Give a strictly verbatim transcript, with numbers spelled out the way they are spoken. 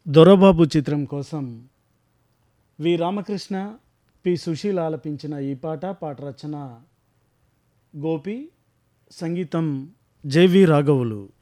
దొరబాబు చిత్రం కోసం వి రామకృష్ణ, పి సుశీల ఆలపించిన ఈ పాట పాట రచన గోపి, సంగీతం జెవి రాఘవులు.